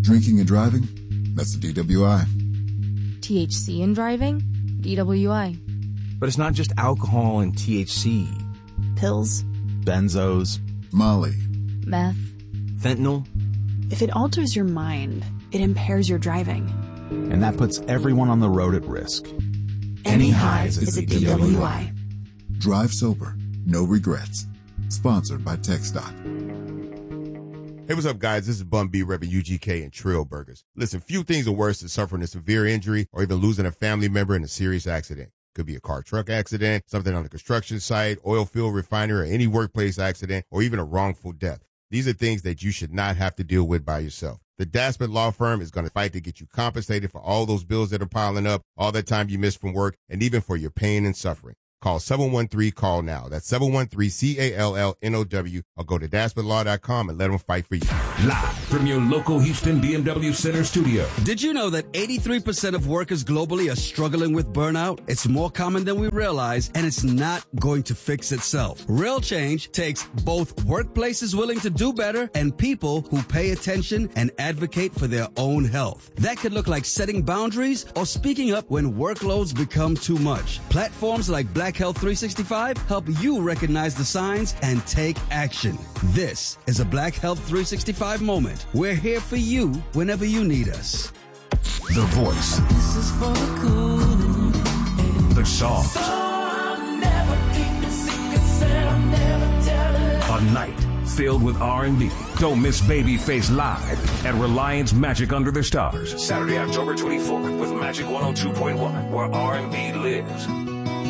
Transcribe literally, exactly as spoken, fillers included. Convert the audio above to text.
Drinking and driving? That's a D W I. T H C in driving? D W I. But it's not just alcohol and T H C. Pills? Benzos. Molly. Meth? Fentanyl? If it alters your mind, it impairs your driving. And that puts everyone on the road at risk. Any highs is a D W I. Drive sober. No regrets. Sponsored by TxDOT. Hey, what's up, guys? This is Bun B, Reverend U G K and Trill Burgers. Listen, few things are worse than suffering a severe injury or even losing a family member in a serious accident. Could be a car truck accident, something on a construction site, oil field refinery, or any workplace accident, or even a wrongful death. These are things that you should not have to deal with by yourself. The Daspit Law Firm is going to fight to get you compensated for all those bills that are piling up, all that time you missed from work, and even for your pain and suffering. Call seven one three, call now. That's seven one three, C A L L N O W, or go to daspit law dot com and let them fight for you. Live from your local Houston B M W Center studio. Did you know that eighty-three percent of workers globally are struggling with burnout? It's more common than we realize, and it's not going to fix itself. Real change takes both workplaces willing to do better and people who pay attention and advocate for their own health. That could look like setting boundaries or speaking up when workloads become too much. Platforms like Black Health three sixty-five help you recognize the signs and take action. This is a Black Health three sixty-five moment. We're here for you whenever you need us. The voice. This is for the cool. The songs. So I'll never keep the secrets and I'll never tell it. A night filled with R and B. Don't miss Babyface live at Reliance Magic Under the Stars. Saturday, October twenty-fourth with Magic one oh two point one, where R and B lives.